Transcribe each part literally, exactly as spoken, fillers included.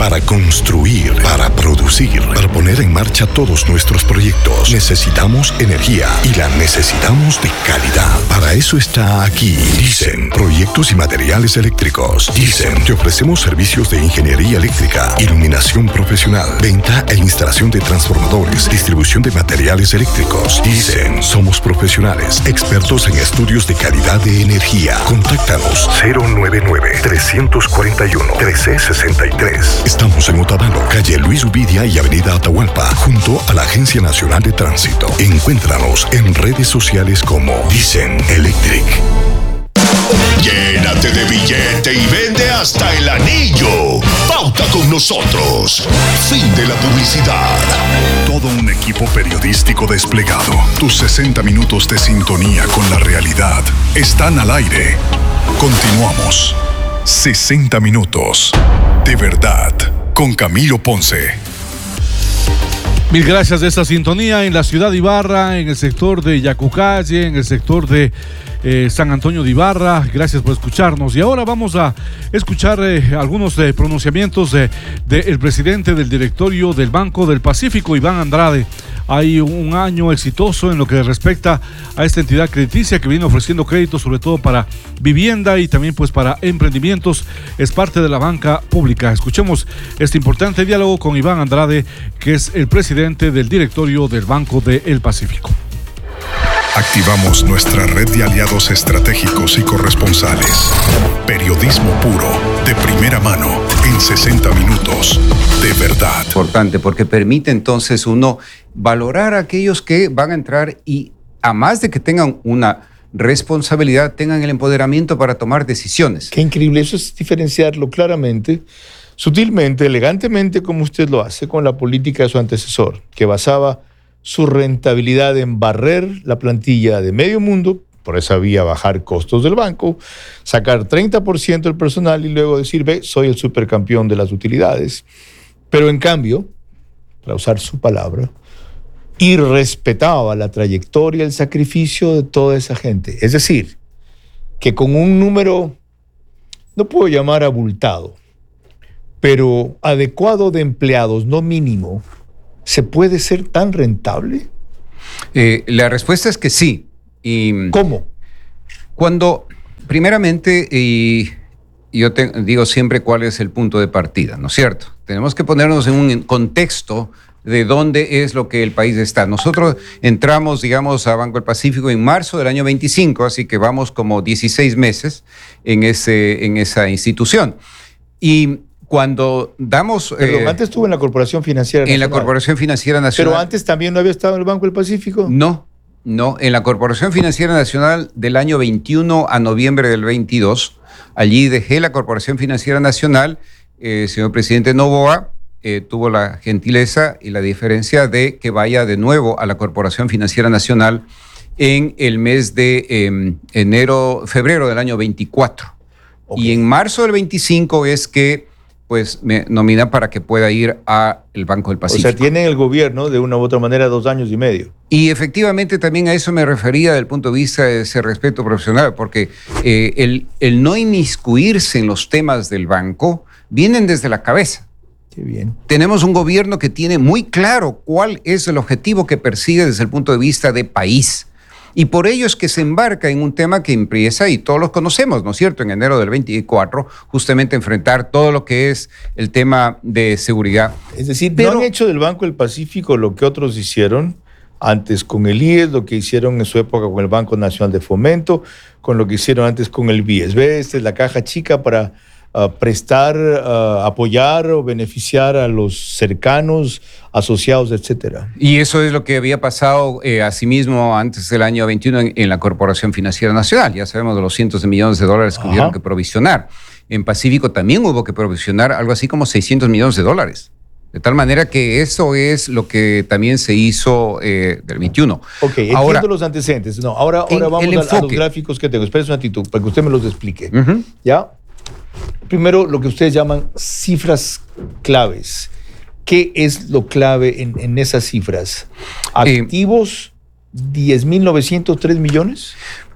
para construir, para producir, para poner en marcha todos nuestros proyectos. Necesitamos energía y la necesitamos de calidad. Para eso está aquí Dicen Proyectos y Materiales Eléctricos. Dicen, te ofrecemos servicios de ingeniería eléctrica, iluminación profesional, venta e instalación de transformadores, distribución de materiales eléctricos. Dicen, somos profesionales, expertos en estudios de calidad de energía. Contáctanos cero nueve nueve, tres cuatro uno, uno tres seis tres. Estamos en Otavalo, calle Luis Ubidia y avenida Atahualpa, junto a la Agencia Nacional de Tránsito. Encuéntranos en redes sociales como Dicen Electric. Llénate de billete y vende hasta el anillo. Pauta con nosotros. Fin de la publicidad. Todo un equipo periodístico desplegado. Tus sesenta minutos de sintonía con la realidad están al aire. Continuamos. sesenta minutos de verdad con Camilo Ponce. Mil gracias de esta sintonía en la ciudad de Ibarra, en el sector de Yacucalle, en el sector de eh, San Antonio de Ibarra. Gracias por escucharnos. Y ahora vamos a escuchar eh, algunos eh, pronunciamientos del de, de presidente del directorio del Banco del Pacífico, Iván Andrade. Hay un año exitoso en lo que respecta a esta entidad crediticia que viene ofreciendo créditos sobre todo para vivienda y también pues para emprendimientos. Es parte de la banca pública. Escuchemos este importante diálogo con Iván Andrade, que es el presidente del directorio del Banco del Pacífico. Activamos nuestra red de aliados estratégicos y corresponsales. Periodismo puro, de primera mano, en sesenta minutos, de verdad. Importante, porque permite entonces uno valorar a aquellos que van a entrar y, a más de que tengan una responsabilidad, tengan el empoderamiento para tomar decisiones. Qué increíble, eso es diferenciarlo claramente, sutilmente, elegantemente, como usted lo hace con la política de su antecesor, que basaba su rentabilidad en barrer la plantilla de medio mundo, por esa vía bajar costos del banco, sacar treinta por ciento del personal y luego decir, ve, soy el supercampeón de las utilidades. Pero en cambio, para usar su palabra, y respetaba la trayectoria, el sacrificio de toda esa gente. Es decir, que con un número, no puedo llamar abultado, pero adecuado de empleados, no mínimo, ¿se puede ser tan rentable? Eh, la respuesta es que sí. Y ¿cómo? Cuando, primeramente, y yo te, digo siempre cuál es el punto de partida, ¿no es cierto? Tenemos que ponernos en un contexto de dónde es lo que el país está. Nosotros entramos, digamos, a Banco del Pacífico en marzo del año veinticinco, así que vamos como dieciséis meses en, ese, en esa institución. Y cuando damos... Perdón, eh, antes estuvo en la Corporación Financiera Nacional. En la Corporación Financiera Nacional. Pero antes también no había estado en el Banco del Pacífico. No, no. En la Corporación Financiera Nacional del año veintiuno a noviembre del veintidós, allí dejé la Corporación Financiera Nacional. El eh, señor presidente Noboa eh, tuvo la gentileza y la diferencia de que vaya de nuevo a la Corporación Financiera Nacional en el mes de eh, enero, febrero del año veinticuatro. Okay. Y en marzo del veinticinco es que pues me nomina para que pueda ir al Banco del Pacífico. O sea, tiene el gobierno de una u otra manera dos años y medio. Y efectivamente también a eso me refería desde el punto de vista de ese respeto profesional, porque eh, el, el no inmiscuirse en los temas del banco vienen desde la cabeza. Qué bien. Tenemos un gobierno que tiene muy claro cuál es el objetivo que persigue desde el punto de vista de país. Y por ello es que se embarca en un tema que empieza, y todos los conocemos, ¿no es cierto?, en enero del veinticuatro, justamente enfrentar todo lo que es el tema de seguridad. Es decir, Pero, no han hecho del Banco del Pacífico lo que otros hicieron antes con el I E S, lo que hicieron en su época con el Banco Nacional de Fomento, con lo que hicieron antes con el B I E S. Ve, esta es la caja chica para uh, prestar, uh, apoyar o beneficiar a los cercanos, asociados, etcétera. Y eso es lo que había pasado eh, asimismo antes del año veintiuno en, en la Corporación Financiera Nacional. Ya sabemos de los cientos de millones de dólares que Ajá. hubieron que provisionar. En Pacífico también hubo que provisionar algo así como seiscientos millones de dólares. De tal manera que eso es lo que también se hizo eh, del veintiuno. Ok, entiendo ahora, los antecedentes. No, ahora, ahora vamos a, a los gráficos que tengo. Espera un ratito para que usted me los explique. Uh-huh. ¿Ya? Primero, lo que ustedes llaman cifras claves. ¿Qué es lo clave en, en esas cifras? ¿Activos eh, diez mil novecientos tres millones?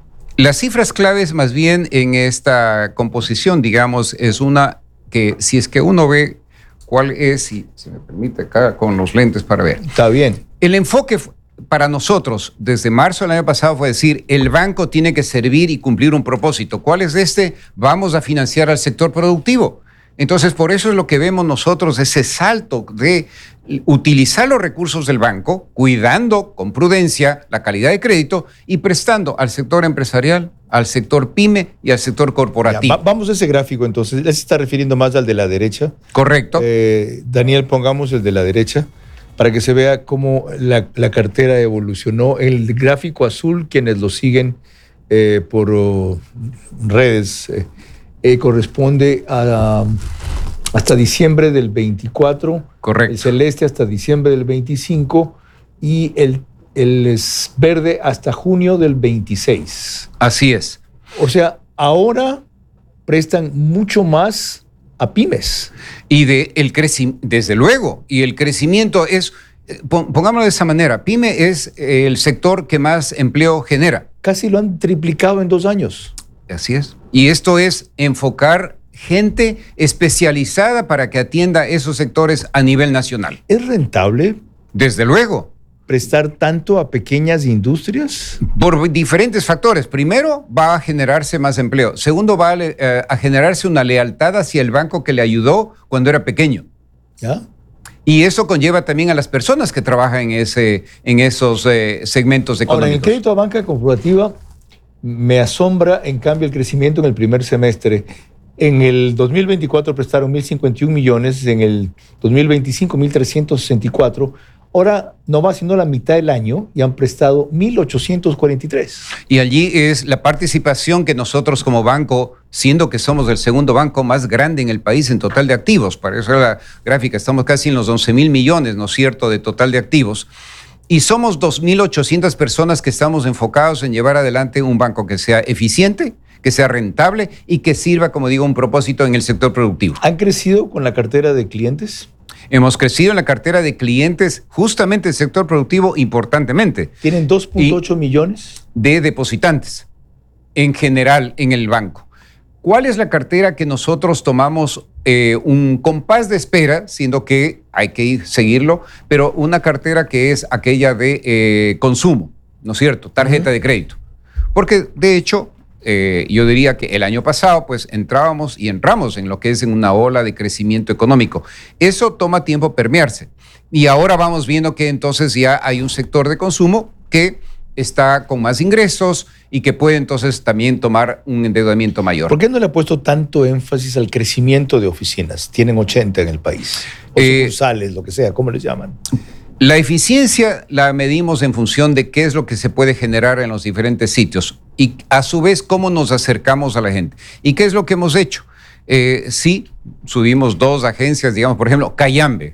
Las cifras claves más bien en esta composición, digamos, es una que si es que uno ve cuál es, si se me permite acá con los lentes para ver. Está bien. El enfoque para nosotros desde marzo del año pasado fue decir, el banco tiene que servir y cumplir un propósito. ¿Cuál es este? Vamos a financiar al sector productivo. Entonces, por eso es lo que vemos nosotros, ese salto de utilizar los recursos del banco, cuidando con prudencia la calidad de crédito y prestando al sector empresarial, al sector pyme y al sector corporativo. Ya, va, vamos a ese gráfico entonces. Él se está refiriendo más al de la derecha. Correcto. Eh, Daniel, pongamos el de la derecha para que se vea cómo la, la cartera evolucionó. El gráfico azul, quienes lo siguen eh, por oh, redes, eh, eh, corresponde a, a hasta diciembre del veinticuatro. Correcto. El celeste hasta diciembre del veinticinco y el, el verde hasta junio del veintiséis. Así es. O sea, ahora prestan mucho más a pymes. Y de el creci- desde luego, y el crecimiento es, pongámoslo de esa manera, pyme es el sector que más empleo genera. Casi lo han triplicado en dos años. Así es. Y esto es enfocar gente especializada para que atienda esos sectores a nivel nacional. ¿Es rentable Desde luego. prestar tanto a pequeñas industrias? Por diferentes factores. Primero, va a generarse más empleo. Segundo, va a, eh, a generarse una lealtad hacia el banco que le ayudó cuando era pequeño. ¿Ya? Y eso conlleva también a las personas que trabajan en, ese, en esos eh, segmentos económicos. Ahora, en el crédito a banca corporativa me asombra, en cambio, el crecimiento en el primer semestre. En el dos mil veinticuatro prestaron mil cincuenta y un millones, en el dos mil veinticinco mil trescientos sesenta y cuatro. Ahora no va sino la mitad del año y han prestado mil ochocientos cuarenta y tres. Y allí es la participación que nosotros como banco, siendo que somos el segundo banco más grande en el país en total de activos, para eso es la gráfica, estamos casi en los once mil millones, ¿no es cierto?, de total de activos. Y somos dos mil ochocientas personas que estamos enfocados en llevar adelante un banco que sea eficiente, que sea rentable y que sirva, como digo, un propósito en el sector productivo. ¿Han crecido con la cartera de clientes? Hemos crecido en la cartera de clientes, justamente el sector productivo, importantemente. ¿Tienen dos punto ocho millones? De depositantes, en general, en el banco. ¿Cuál es la cartera que nosotros tomamos eh, un compás de espera, siendo que hay que ir, seguirlo, pero una cartera que es aquella de eh, consumo, ¿no es cierto? Tarjeta uh-huh. de crédito. Porque, de hecho, Eh, yo diría que el año pasado pues entrábamos y entramos en lo que es en una ola de crecimiento económico. Eso toma tiempo permearse. Y ahora vamos viendo que entonces ya hay un sector de consumo que está con más ingresos y que puede entonces también tomar un endeudamiento mayor. ¿Por qué no le ha puesto tanto énfasis al crecimiento de oficinas? Tienen ochenta en el país. O eh, sucursales, lo que sea, ¿cómo les llaman? La eficiencia la medimos en función de qué es lo que se puede generar en los diferentes sitios y a su vez cómo nos acercamos a la gente. ¿Y qué es lo que hemos hecho? Eh, sí, subimos dos agencias, digamos, por ejemplo, Cayambe.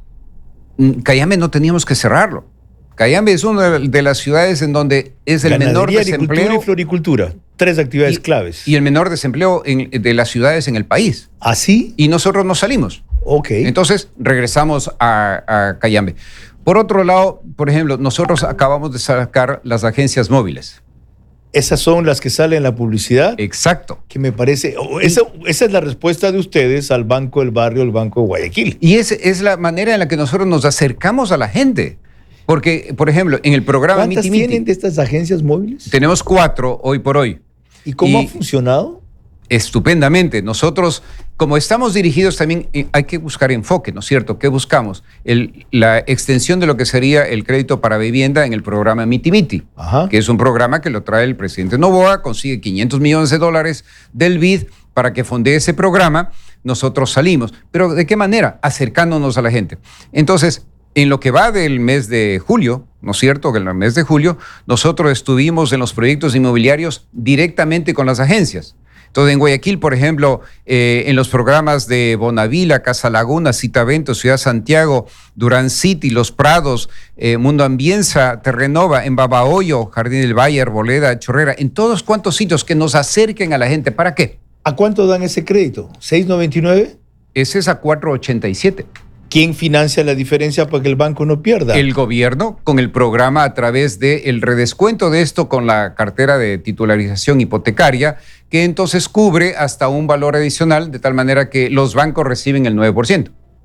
Cayambe no teníamos que cerrarlo. Cayambe es una de las ciudades en donde es el Ganadería, menor desempleo. Agricultura y floricultura, tres actividades y, claves. Y el menor desempleo en, de las ciudades en el país. ¿Ah, sí? Y nosotros nos salimos. Ok. Entonces regresamos a, a Cayambe. Por otro lado, por ejemplo, nosotros acabamos de sacar las agencias móviles. Esas son las que salen en la publicidad. Exacto. Que me parece, esa, esa es la respuesta de ustedes al Banco del Barrio, el Banco de Guayaquil. Y esa es la manera en la que nosotros nos acercamos a la gente. Porque, por ejemplo, en el programa ¿Cuántas Miti tienen Miti, de estas agencias móviles? tenemos cuatro hoy por hoy. ¿Y cómo y ha funcionado? Estupendamente. Nosotros, como estamos dirigidos también, hay que buscar enfoque, ¿no es cierto? ¿Qué buscamos? El, la extensión de lo que sería el crédito para vivienda en el programa Miti Miti, Ajá. que es un programa que lo trae el presidente Noboa, consigue quinientos millones de dólares del B I D para que fondee ese programa. Nosotros salimos. ¿Pero de qué manera? Acercándonos a la gente. Entonces, en lo que va del mes de julio, ¿no es cierto? Que en el mes de julio nosotros estuvimos en los proyectos inmobiliarios directamente con las agencias. Entonces, en Guayaquil, por ejemplo, eh, en los programas de Bonavila, Casa Laguna, Citavento, Ciudad Santiago, Durán City, Los Prados, eh, Mundo Ambienza, Terrenova, en Babahoyo, Jardín del Valle, Arboleda, Chorrera, en todos cuantos sitios que nos acerquen a la gente. ¿Para qué? ¿A cuánto dan ese crédito? ¿seis noventa y nueve? Ese es a cuatro ochenta y siete. ¿Quién financia la diferencia para que el banco no pierda? El gobierno, con el programa a través del redescuento de esto con la cartera de titularización hipotecaria, que entonces cubre hasta un valor adicional, de tal manera que los bancos reciben el nueve por ciento.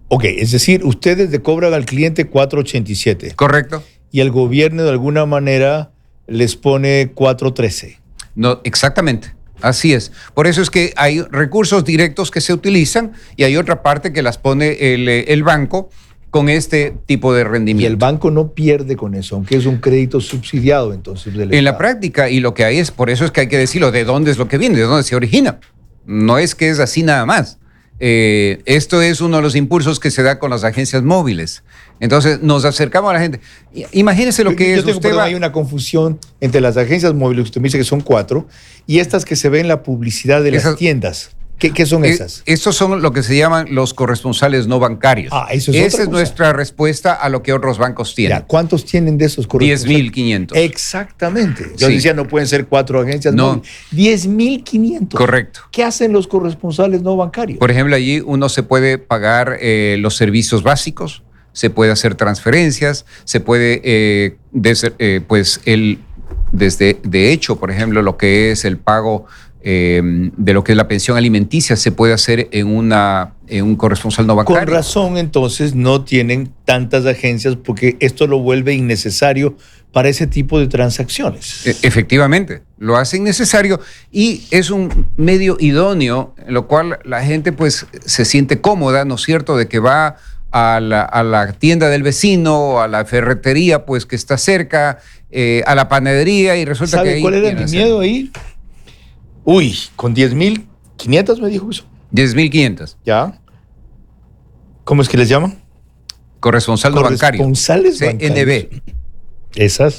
Ok, es decir, ustedes le cobran al cliente cuatro ochenta y siete. Correcto. Y el gobierno de alguna manera les pone cuatro trece. No, exactamente. Así es. Por eso es que hay recursos directos que se utilizan y hay otra parte que las pone el, el banco con este tipo de rendimiento. Y el banco no pierde con eso, aunque es un crédito subsidiado entonces del En Estado. la práctica, y lo que hay es, por eso es que hay que decirlo, de dónde es lo que viene, de dónde se origina. No es que es así nada más. Eh, esto es uno de los impulsos que se da con las agencias móviles. Entonces nos acercamos a la gente. Imagínese lo que yo es. Tengo, usted perdón, va... Hay una confusión entre las agencias móviles, usted me dice que son cuatro, y estas que se ven en la publicidad de Esas... las tiendas. ¿Qué, qué son eh, esas? Estos son lo que se llaman los corresponsales no bancarios. Ah, eso es Esa otra es cosa. Nuestra respuesta a lo que otros bancos tienen. Ya, ¿cuántos tienen de esos corresponsales? diez mil quinientos. Exactamente. Yo Sí. decía, no pueden ser cuatro agencias No. móviles. diez mil quinientos. Correcto. ¿Qué hacen los corresponsales no bancarios? Por ejemplo, allí uno se puede pagar eh, los servicios básicos, se puede hacer transferencias, se puede, eh, des, eh, pues, el, desde, de hecho, por ejemplo, lo que es el pago eh, de lo que es la pensión alimenticia se puede hacer en, una, en un corresponsal no bancario. Con razón, entonces, no tienen tantas agencias porque esto lo vuelve innecesario para ese tipo de transacciones. E- Efectivamente, lo hace innecesario y es un medio idóneo en lo cual la gente pues se siente cómoda, ¿no es cierto?, de que va a la, a la tienda del vecino, a la ferretería pues que está cerca, eh, a la panadería y resulta que ¿Sabe ahí cuál era tiene mi hacer miedo ahí? Uy, con diez mil quinientos me dijo eso. diez mil quinientos, ¿Ya? ¿Cómo es que les llaman? corresponsal no bancario. Corresponsales C N B. bancarios. Esas.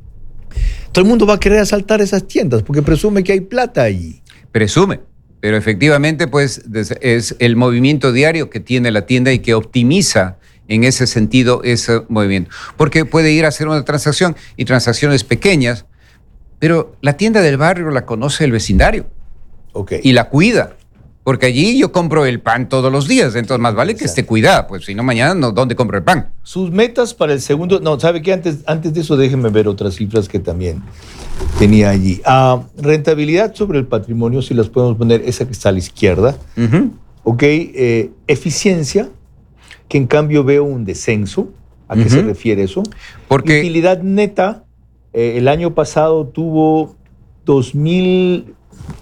Todo el mundo va a querer asaltar esas tiendas porque presume que hay plata allí. Presume, pero efectivamente pues des- es el movimiento diario que tiene la tienda y que optimiza en ese sentido ese movimiento. Porque puede ir a hacer una transacción y transacciones pequeñas, pero la tienda del barrio la conoce el vecindario Ok. y la cuida. Porque allí yo compro el pan todos los días, entonces más vale que esté cuidada, pues si no mañana no, ¿dónde compro el pan? Sus metas para el segundo... No, ¿sabe qué? Antes, antes de eso déjenme ver otras cifras que también tenía allí. Ah, rentabilidad sobre el patrimonio, si las podemos poner, esa que está a la izquierda. Ujú. Ok. Eh, eficiencia, que en cambio veo un descenso. ¿A qué Ujú. se refiere eso? Porque Utilidad neta, eh, el año pasado tuvo dos mil...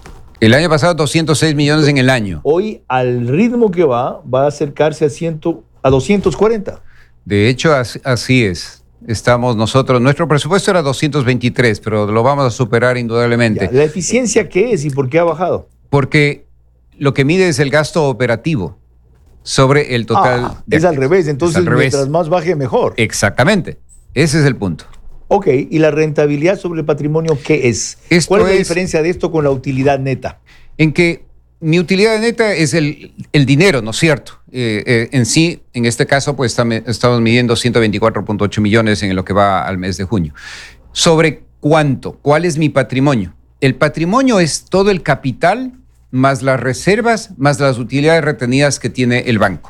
el año pasado doscientos seis millones en el año. Hoy, al ritmo que va, va a acercarse a, cien, a doscientos cuarenta. De hecho, así, así es. Estamos nosotros, nuestro presupuesto era doscientos veintitrés, pero lo vamos a superar indudablemente. Ya, ¿la eficiencia qué es y por qué ha bajado? Porque lo que mide es el gasto operativo sobre el total. Ah, de es al activos. revés, entonces Es al revés. mientras más baje, mejor. Exactamente. Ese es el punto. Ok, ¿y la rentabilidad sobre el patrimonio qué es? Esto ¿Cuál es la es- diferencia de esto con la utilidad neta? En que mi utilidad neta es el, el dinero, ¿no es cierto? Eh, eh, en sí, en este caso, pues tam- estamos midiendo ciento veinticuatro punto ocho millones en lo que va al mes de junio. ¿Sobre cuánto? ¿Cuál es mi patrimonio? El patrimonio es todo el capital más las reservas, más las utilidades retenidas que tiene el banco.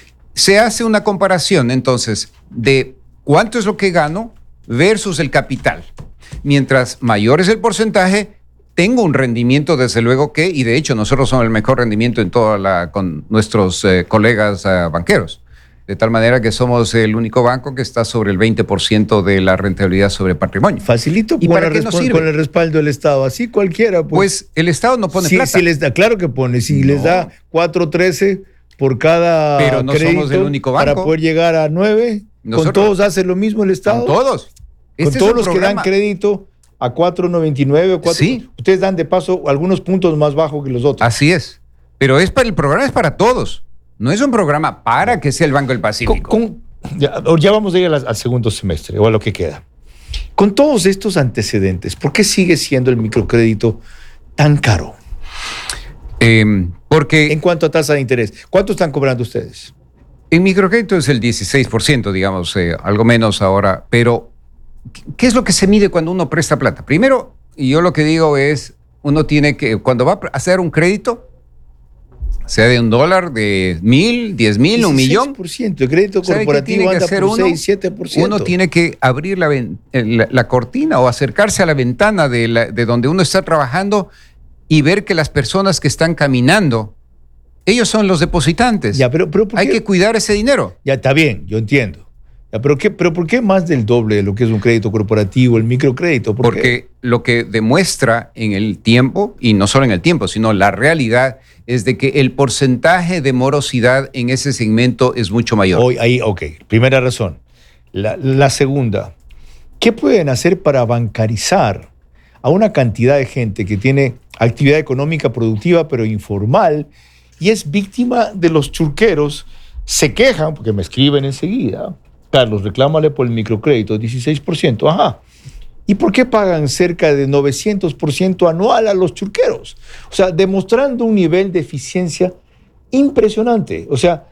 Se hace una comparación, entonces, de cuánto es lo que gano versus el capital. Mientras mayor es el porcentaje, tengo un rendimiento, desde luego que, y de hecho nosotros somos el mejor rendimiento en toda la, con nuestros eh, colegas eh, banqueros. De tal manera que somos el único banco que está sobre el veinte por ciento de la rentabilidad sobre patrimonio. Facilito ¿Y con, para la qué nos respon- sirve? con el respaldo del Estado. Así cualquiera. Pues, Pues el Estado no pone sí, plata. sí les da, claro que pone. Si les da cuatro trece por cada Pero no crédito somos el único para banco. poder llegar a nueve, Nosotros- con todos hace lo mismo el Estado. Con todos. Con Este es todos un los que dan programa- crédito a cuatro noventa y nueve o cuatro. Sí. Ustedes dan de paso algunos puntos más bajos que los otros. Así es. Pero es para el programa es para todos. No es un programa para que sea el Banco del Con- Pacífico. con- ya, ya vamos a ir al, al segundo semestre o a lo que queda. Con todos estos antecedentes, ¿por qué sigue siendo el microcrédito tan caro Eh, porque en cuanto a tasa de interés? ¿Cuánto están cobrando ustedes? en microcrédito es el dieciséis por ciento, digamos, eh, algo menos ahora. Pero, ¿qué es lo que se mide cuando uno presta plata? Primero, y yo lo que digo es, uno tiene que, cuando va a hacer un crédito, sea de un dólar, de mil, diez mil, un millón, dieciséis por ciento. El crédito ¿sabe qué corporativo tiene que anda hacer por uno? seis, siete por ciento. Uno tiene que abrir la, ven- eh, la, la cortina o acercarse a la ventana de, la- de donde uno está trabajando y ver que las personas que están caminando Ellos son los depositantes. Ya, pero, pero ¿por Hay qué? que cuidar ese dinero. Ya está bien, yo entiendo. Ya, pero, ¿qué, pero ¿por qué más del doble de lo que es un crédito corporativo, el microcrédito? ¿Por Porque qué? lo que demuestra en el tiempo, y no solo en el tiempo, sino la realidad, es de que el porcentaje de morosidad en ese segmento es mucho mayor. Hoy, ahí, ok, primera razón. La, la segunda, ¿qué pueden hacer para bancarizar a una cantidad de gente que tiene actividad económica productiva pero informal y es víctima de los churqueros? Se quejan, porque me escriben enseguida, Carlos, reclámale por el microcrédito, dieciséis por ciento, ajá. ¿Y por qué pagan cerca de novecientos por ciento anual a los churqueros? O sea, demostrando un nivel de eficiencia impresionante. O sea,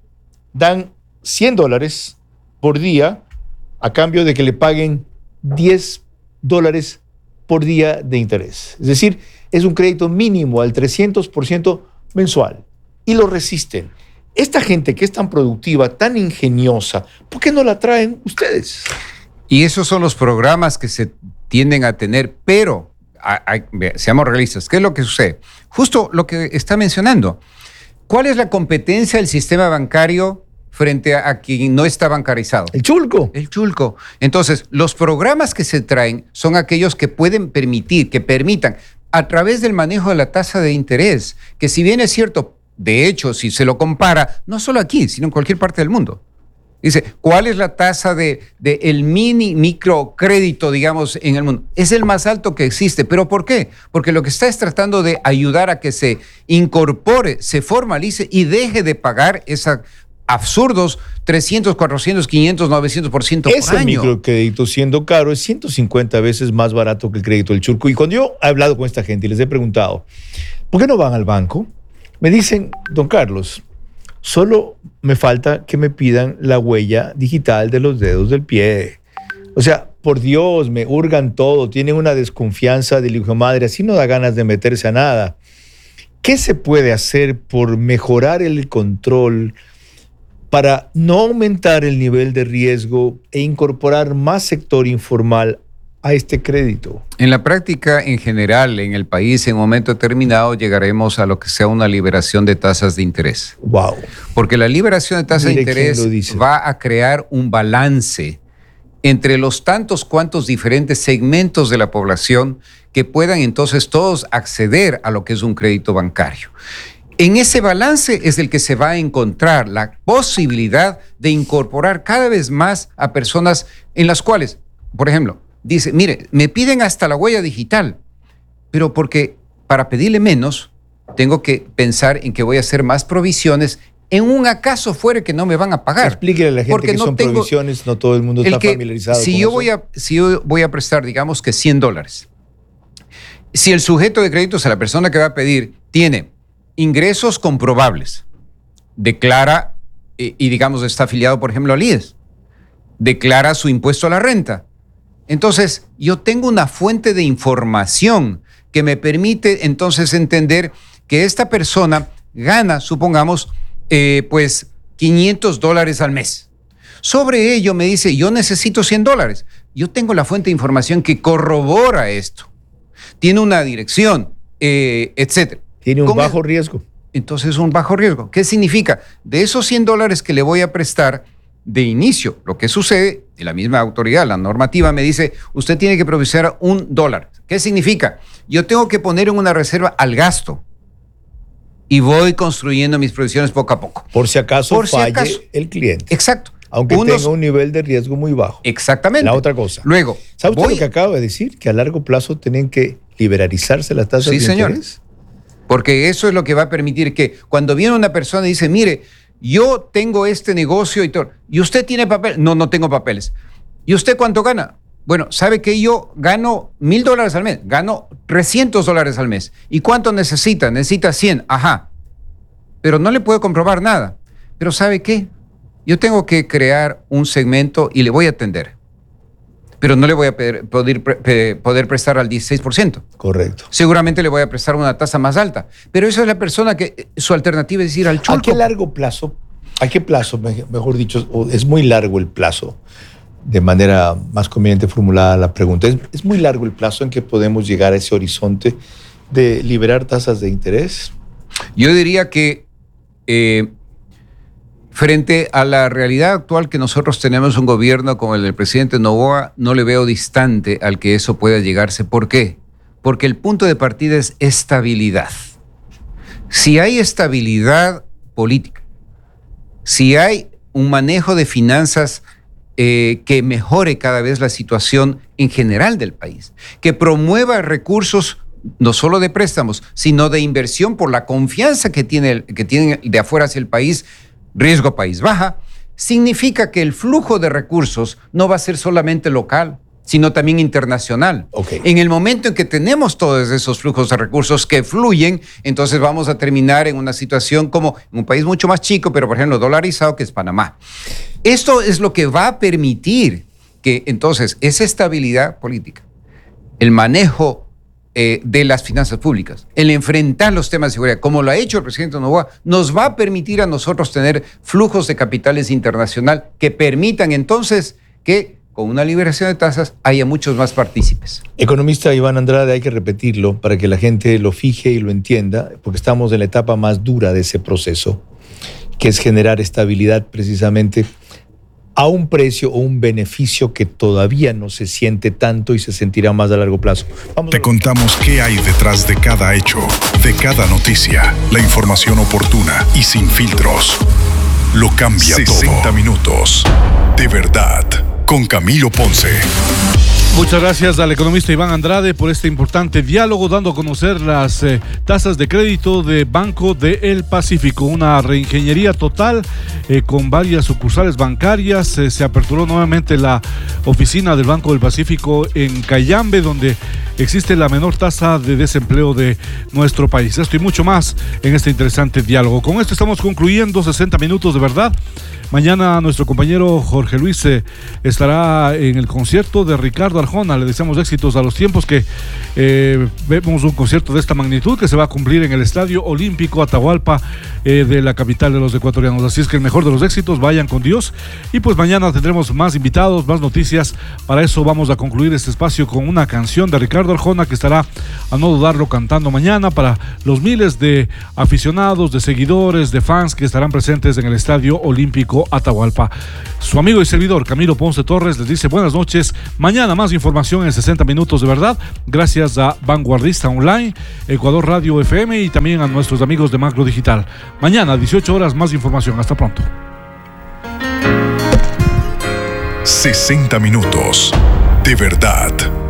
dan cien dólares por día a cambio de que le paguen diez dólares por día de interés. Es decir, es un crédito mínimo al trescientos por ciento mensual. Y lo resisten. Esta gente que es tan productiva, tan ingeniosa, ¿por qué no la traen ustedes? Y esos son los programas que se tienden a tener, pero a, a, seamos realistas. ¿Qué es lo que sucede? Justo lo que está mencionando. ¿Cuál es la competencia del sistema bancario frente a, a quien no está bancarizado? El chulco. El chulco. Entonces, los programas que se traen son aquellos que pueden permitir, que permitan, a través del manejo de la tasa de interés, que si bien es cierto, de hecho, si se lo compara, no solo aquí, sino en cualquier parte del mundo. Dice, ¿cuál es la tasa de, de el mini microcrédito, digamos, en el mundo? Es el más alto que existe. ¿Pero por qué? Porque lo que está es tratando de ayudar a que se incorpore, se formalice y deje de pagar esos absurdos trescientos, cuatrocientos, quinientos, novecientos por ciento por Ese año. microcrédito, siendo caro, es ciento cincuenta veces más barato que el crédito del chulco. Y cuando yo he hablado con esta gente y les he preguntado, ¿por qué no van al banco? Me dicen, don Carlos, solo me falta que me pidan la huella digital de los dedos del pie. O sea, por Dios, me hurgan todo, tienen una desconfianza del hijo de madre, así no da ganas de meterse a nada. ¿Qué se puede hacer por mejorar el control para no aumentar el nivel de riesgo e incorporar más sector informal a este crédito? En la práctica, en general, en el país, en un momento determinado, llegaremos a lo que sea una liberación de tasas de interés. Wow. Porque la liberación de tasas Mire de quién lo interés dice. va a crear un balance entre los tantos cuantos diferentes segmentos de la población que puedan entonces todos acceder a lo que es un crédito bancario. En ese balance es el que se va a encontrar la posibilidad de incorporar cada vez más a personas en las cuales, por ejemplo, dice, mire, me piden hasta la huella digital, pero porque para pedirle menos, tengo que pensar en que voy a hacer más provisiones en un acaso fuera que no me van a pagar. Explíquele a la gente Porque que no son tengo- provisiones, no todo el mundo el está que, familiarizado si con yo eso. voy a si yo voy a prestar, digamos que cien dólares, si el sujeto de crédito, o sea, la persona que va a pedir, tiene ingresos comprobables, declara y, y digamos está afiliado, por ejemplo, al I E S, declara su impuesto a la renta. Entonces, yo tengo una fuente de información que me permite entonces entender que esta persona gana, supongamos, eh, pues quinientos dólares al mes. Sobre ello me dice, yo necesito cien dólares. Yo tengo la fuente de información que corrobora esto. Tiene una dirección, eh, etcétera. Tiene un Con bajo el- riesgo. Entonces, un bajo riesgo. ¿Qué significa? De esos cien dólares que le voy a prestar de inicio, lo que sucede, y la misma autoridad, la normativa me dice, usted tiene que provisar un dólar. ¿Qué significa? Yo tengo que poner en una reserva al gasto y voy construyendo mis provisiones poco a poco. Por si acaso Por si falle acaso. el cliente. Exacto. Aunque Unos- tenga un nivel de riesgo muy bajo. Exactamente. La otra cosa. Luego, ¿Sabe usted voy- lo que acaba de decir? Que a largo plazo tienen que liberalizarse las tasas Sí, de señor. interés. Porque eso es lo que va a permitir que cuando viene una persona y dice, mire, yo tengo este negocio y todo, ¿y usted tiene papel? No, no tengo papeles. ¿Y usted cuánto gana? Bueno, ¿sabe que yo gano mil dólares al mes? Gano trescientos dólares al mes. ¿Y cuánto necesita? Necesita cien. Ajá. Pero no le puedo comprobar nada. Pero ¿sabe qué? Yo tengo que crear un segmento y le voy a atender. Pero no le voy a poder, poder, pre- poder prestar al dieciséis por ciento. Correcto. Seguramente le voy a prestar una tasa más alta. Pero esa es la persona que su alternativa es ir al ¿A chulco. qué largo plazo? ¿A qué plazo, me- mejor dicho, o es muy largo el plazo? De manera más conveniente formulada la pregunta. ¿Es, es muy largo el plazo en que podemos llegar a ese horizonte de liberar tasas de interés? Yo diría que eh, frente a la realidad actual que nosotros tenemos un gobierno como el del presidente Noboa, no le veo distante al que eso pueda llegarse. ¿Por qué? Porque el punto de partida es estabilidad. Si hay estabilidad política, si hay un manejo de finanzas eh, que mejore cada vez la situación en general del país, que promueva recursos no solo de préstamos, sino de inversión por la confianza que tiene, que tienen de afuera hacia el país, riesgo país baja, significa que el flujo de recursos no va a ser solamente local, sino también internacional. Okay. En el momento en que tenemos todos esos flujos de recursos que fluyen, entonces vamos a terminar en una situación como en un país mucho más chico, pero por ejemplo dolarizado, que es Panamá. Esto es lo que va a permitir que entonces esa estabilidad política, el manejo eh, de las finanzas públicas, el enfrentar los temas de seguridad, como lo ha hecho el presidente Noboa, nos va a permitir a nosotros tener flujos de capitales internacional que permitan entonces que con una liberación de tasas haya muchos más partícipes. Economista Iván Andrade, hay que repetirlo para que la gente lo fije y lo entienda, porque estamos en la etapa más dura de ese proceso, que es generar estabilidad precisamente a un precio o un beneficio que todavía no se siente tanto y se sentirá más a largo plazo. Vamos Te a... contamos qué hay detrás de cada hecho, de cada noticia, la información oportuna y sin filtros. Lo cambia todo. sesenta minutos. De verdad. Con Camilo Ponce. Muchas gracias al economista Iván Andrade por este importante diálogo, dando a conocer las eh, tasas de crédito de Banco del Pacífico, una reingeniería total eh, con varias sucursales bancarias. Eh, se aperturó nuevamente la oficina del Banco del Pacífico en Cayambe, donde existe la menor tasa de desempleo de nuestro país. Esto y mucho más en este interesante diálogo. Con esto estamos concluyendo sesenta minutos de verdad. Mañana nuestro compañero Jorge Luis eh, estará en el concierto de Ricardo Arjona. Le deseamos éxitos a los tiempos que eh, vemos un concierto de esta magnitud que se va a cumplir en el Estadio Olímpico Atahualpa eh, de la capital de los ecuatorianos. Así es que el mejor de los éxitos, vayan con Dios. Y pues mañana tendremos más invitados, más noticias. Para eso vamos a concluir este espacio con una canción de Ricardo Arjona que estará, a no dudarlo, cantando mañana para los miles de aficionados, de seguidores, de fans que estarán presentes en el Estadio Olímpico Atahualpa. Su amigo y servidor Camilo Ponce Torres les dice buenas noches. Mañana más información en sesenta minutos de verdad, gracias a Vanguardista Online, Ecuador Radio F M y también a nuestros amigos de Macro Digital. Mañana a dieciocho horas más información. Hasta pronto. sesenta minutos de verdad.